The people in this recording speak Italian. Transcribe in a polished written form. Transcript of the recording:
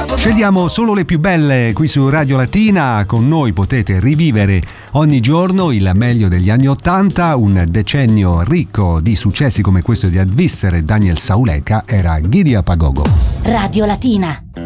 Scegliamo solo le più belle qui su Radio Latina. Con noi potete rivivere ogni giorno il meglio degli anni '80, un decennio ricco di successi come questo di Advisser e Daniel Sauleka. Era Giddy Up a Go-Go. Radio Latina.